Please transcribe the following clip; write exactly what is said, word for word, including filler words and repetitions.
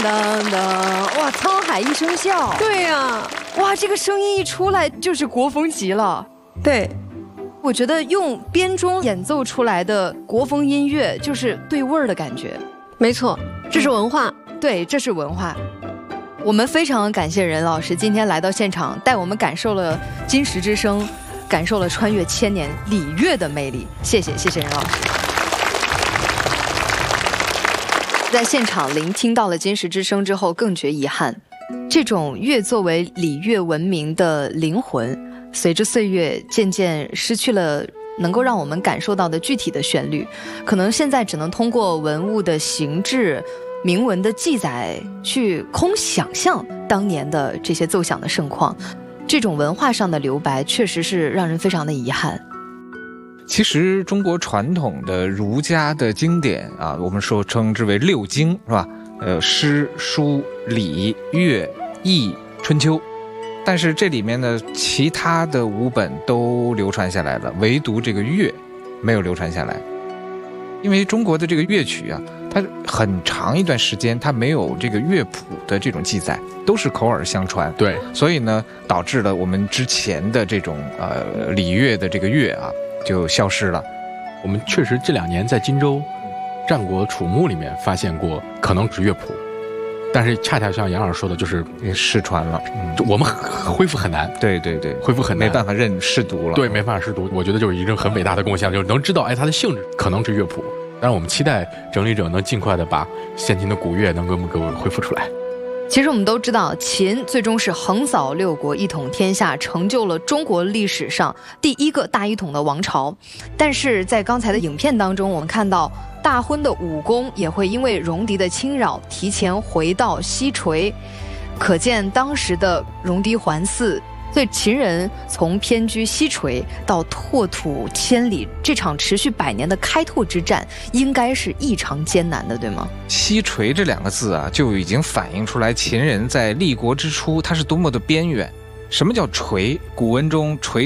当当，哇，沧海一声笑。 对呀、啊， 哇，这个声音一出来就是国风级了。 对， 我觉得用编钟演奏出来的国风音乐就是对味儿的感觉。 没错，这是文化。 对，这是文化。我们非常感谢任老师今天来到现场，带我们感受了金石之声，感受了穿越千年礼乐的魅力。谢谢，谢谢任老师。在现场聆听到了金石之声之后，更觉遗憾，这种乐作为礼乐文明的灵魂，随着岁月渐渐失去了能够让我们感受到的具体的旋律，可能现在只能通过文物的形制、铭文的记载去空想象当年的这些奏响的盛况。这种文化上的留白确实是让人非常的遗憾。 其实中国传统的儒家的经典啊，我们说称之为六经，是吧？呃，诗、书、礼、乐、易、春秋。但是这里面呢，其他的五本都流传下来了，唯独这个乐没有流传下来。因为中国的这个乐曲啊，它很长一段时间它没有这个乐谱的这种记载，都是口耳相传。 对， 所以呢，导致了我们之前的这种呃礼乐的这个乐啊就消失了。 我们确实这两年在荆州战国楚墓里面发现过可能是乐谱，但是恰恰像杨老师说的，就是失传了， 嗯、我们恢复很难。 对对对， 恢复很难， 没办法认识读了。 对，没办法识读。我觉得就是一个很伟大的贡献，就是能知道，哎，它的性质可能是乐谱。当然，我们期待整理者能尽快的把先秦的古乐能给我们给我恢复出来。 其实我们都知道，秦最终是横扫六国，一统天下，成就了中国历史上第一个大一统的王朝。但是在刚才的影片当中，我们看到大婚的武功也会因为戎狄的侵扰提前回到西陲，可见当时的戎狄环伺。所以秦人从偏居西陲到拓土千里，这场持续百年的开拓之战应该是异常艰难的，对吗？ 西陲这两个字啊，就已经反映出来秦人在立国之初他是多么的边缘。什么叫陲？古文中陲